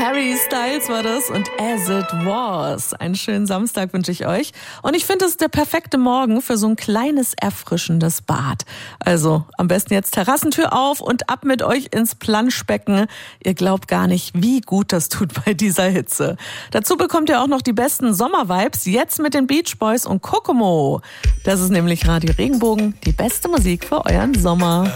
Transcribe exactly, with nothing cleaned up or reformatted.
Harry Styles war das und As It Was. Einen schönen Samstag wünsche ich euch. Und ich finde, es ist der perfekte Morgen für so ein kleines, erfrischendes Bad. Also am besten jetzt Terrassentür auf und ab mit euch ins Planschbecken. Ihr glaubt gar nicht, wie gut das tut bei dieser Hitze. Dazu bekommt ihr auch noch die besten Sommervibes, jetzt mit den Beach Boys und Kokomo. Das ist nämlich Radio Regenbogen, die beste Musik für euren Sommer.